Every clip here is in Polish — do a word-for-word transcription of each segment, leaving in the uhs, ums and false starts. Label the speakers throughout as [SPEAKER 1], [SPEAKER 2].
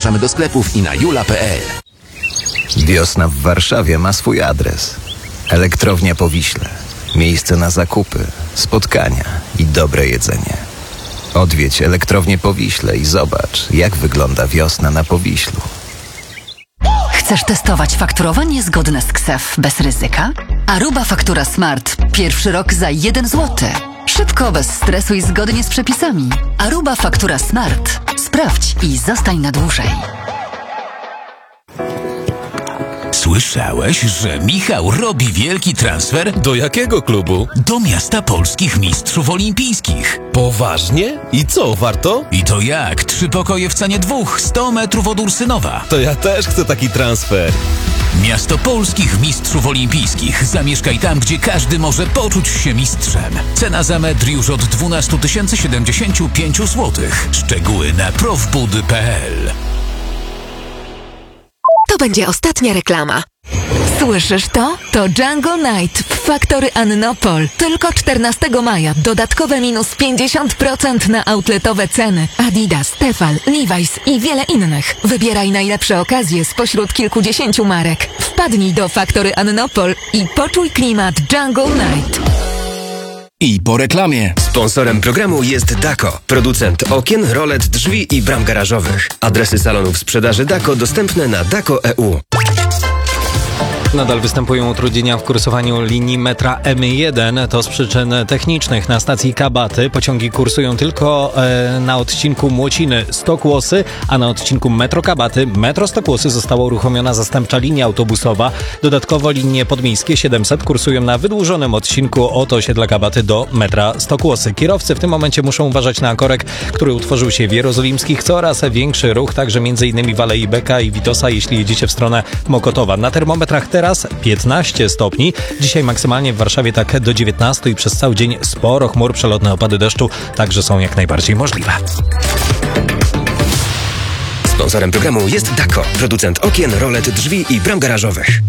[SPEAKER 1] Zapraszamy do sklepów i na jula kropka p l.
[SPEAKER 2] Wiosna w Warszawie ma swój adres. Elektrownia Powiśle. Miejsce na zakupy, spotkania i dobre jedzenie. Odwiedź Elektrownię Powiśle i zobacz, jak wygląda wiosna na Powiślu.
[SPEAKER 3] Chcesz testować fakturowanie zgodne z K S E F bez ryzyka? Aruba Faktura Smart. Pierwszy rok za jeden złoty. Szybko, bez stresu i zgodnie z przepisami. Aruba Faktura Smart. Sprawdź i zostań na dłużej.
[SPEAKER 4] Słyszałeś, że Michał robi wielki transfer?
[SPEAKER 5] Do jakiego klubu?
[SPEAKER 4] Do miasta polskich mistrzów olimpijskich.
[SPEAKER 5] Poważnie? I co, warto?
[SPEAKER 4] I to jak? Trzy pokoje w cenie dwóch, sto metrów od Ursynowa.
[SPEAKER 5] To ja też chcę taki transfer.
[SPEAKER 4] Miasto polskich mistrzów olimpijskich. Zamieszkaj tam, gdzie każdy może poczuć się mistrzem. Cena za metr już od dwanaście tysięcy siedemdziesiąt pięć złotych. Szczegóły na profbud kropka p l.
[SPEAKER 6] To będzie ostatnia reklama. Słyszysz to? To Django Night w Factory Annopol. Tylko czternastego maja. Dodatkowe minus pięćdziesiąt procent na outletowe ceny. Adidas, Tefal, Levi's i wiele innych. Wybieraj najlepsze okazje spośród kilkudziesięciu marek. Wpadnij do Factory Annopol i poczuj klimat Django Night.
[SPEAKER 7] I po reklamie. Sponsorem programu jest Dako, producent okien, rolet, drzwi i bram garażowych. Adresy salonów sprzedaży Dako dostępne na dako kropka e u.
[SPEAKER 8] Nadal występują utrudnienia w kursowaniu linii metra M jeden. To z przyczyn technicznych. Na stacji Kabaty pociągi kursują tylko e, na odcinku Młociny Stokłosy, a na odcinku metro Kabaty, metro Stokłosy została uruchomiona zastępcza linia autobusowa. Dodatkowo linie podmiejskie siedemset kursują na wydłużonym odcinku od osiedla Kabaty do metra Stokłosy. Kierowcy w tym momencie muszą uważać na korek, który utworzył się w Jerozolimskich, coraz większy ruch, także między innymi w Alei Beka i Witosa, jeśli jedziecie w stronę Mokotowa. Na termometrach teraz piętnaście stopni. Dzisiaj maksymalnie w Warszawie tak do dziewiętnastu i przez cały dzień sporo chmur, przelotne opady deszczu także są jak najbardziej możliwe.
[SPEAKER 7] Sponsorem programu jest Dako, producent okien, rolet, drzwi i bram garażowych.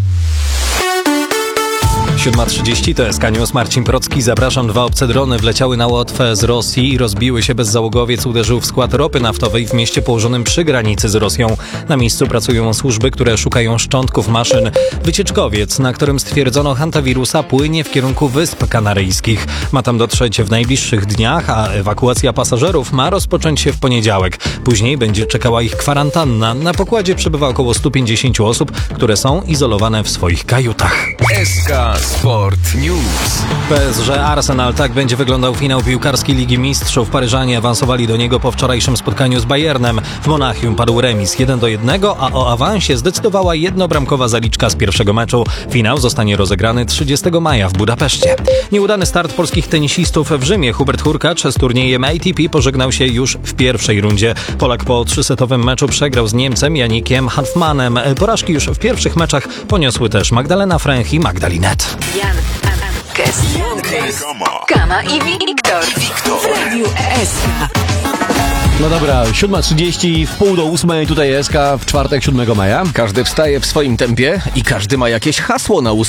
[SPEAKER 8] siódma trzydzieści to jest News. Marcin Procki. Zapraszam. Dwa obce drony wleciały na Łotwę z Rosji i rozbiły się. Bezzałogowiec uderzył w skład ropy naftowej w mieście położonym przy granicy z Rosją. Na miejscu pracują służby, które szukają szczątków maszyn. Wycieczkowiec, na którym stwierdzono hantawirusa, płynie w kierunku Wysp Kanaryjskich. Ma tam dotrzeć w najbliższych dniach, a ewakuacja pasażerów ma rozpocząć się w poniedziałek. Później będzie czekała ich kwarantanna. Na pokładzie przebywa około stu pięćdziesięciu osób, które są izolowane w swoich kajutach.
[SPEAKER 1] S K Sport News.
[SPEAKER 8] P S G Arsenal, tak będzie wyglądał finał piłkarskiej Ligi Mistrzów. Paryżanie awansowali do niego po wczorajszym spotkaniu z Bayernem. W Monachium padł remis jeden do jednego, a o awansie zdecydowała jednobramkowa zaliczka z pierwszego meczu. Finał zostanie rozegrany trzydziestego maja w Budapeszcie. Nieudany start polskich tenisistów w Rzymie. Hubert Hurkacz z turniejem A T P pożegnał się już w pierwszej rundzie. Polak po trzysetowym meczu przegrał z Niemcem Janikiem Hanfmanem. Porażki już w pierwszych meczach poniosły też Magdalena Fręch i Magdalinet.
[SPEAKER 6] Jan, Kes, Kama i Wiktor. W Radiu S K.
[SPEAKER 9] No dobra, siódma trzydzieści, w pół do ósmej, tutaj S K w czwartek, siódmego maja.
[SPEAKER 1] Każdy wstaje w swoim tempie i każdy ma jakieś hasło na ust.